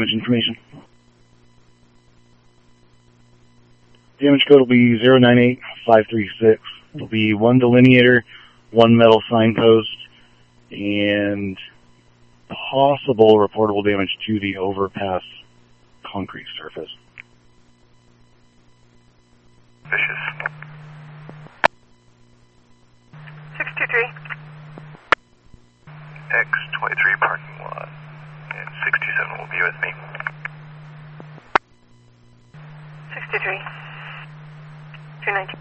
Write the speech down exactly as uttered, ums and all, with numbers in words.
damage information. Damage code will be zero nine eight five three six. It'll be one delineator, one metal signpost, and possible reportable damage to the overpass concrete surface. Vicious. six two three. X twenty-three parking lot. And six two seven will be with me. six two three. two nineteen.